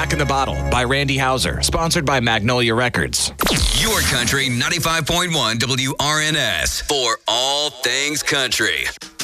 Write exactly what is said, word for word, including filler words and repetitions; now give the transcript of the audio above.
Back in the Bottle by Randy Houser, sponsored by Magnolia Records. Your Country ninety-five point one W R N S for all things country.